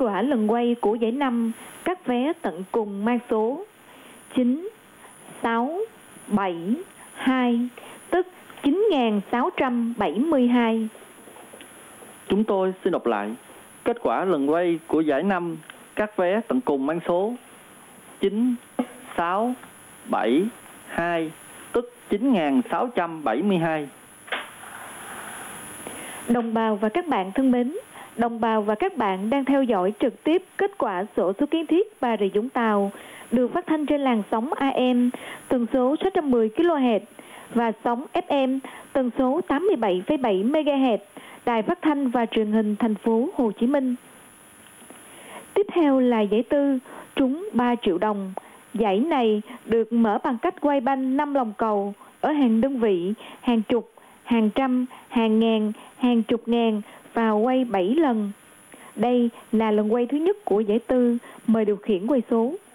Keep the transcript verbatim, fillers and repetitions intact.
quả lần quay của giải năm, các vé tận cùng mang số chín, sáu, bảy, hai, tức chín nghìn sáu trăm bảy mươi hai. Chúng tôi xin đọc lại. Kết quả lần quay của giải năm, các vé tận cùng mang số chín, sáu, bảy, hai, tức chín nghìn sáu trăm bảy mươi hai. Đồng bào và các bạn thân mến, đồng bào và các bạn đang theo dõi trực tiếp kết quả xổ số kiến thiết Bà Rịa Vũng Tàu được phát thanh trên làn sóng a em tần số sáu trăm mười ki lô héc và sóng ép em tần số tám mươi bảy phẩy bảy mê ga héc, Đài Phát thanh và Truyền hình thành phố Hồ Chí Minh. Tiếp theo là giải tư trúng ba triệu đồng. Giải này được mở bằng cách quay banh năm lòng cầu ở hàng đơn vị, hàng chục, hàng trăm, hàng ngàn, hàng chục ngàn và quay bảy lần. Đây là lần quay thứ nhất của giải tư. Mời điều khiển quay số.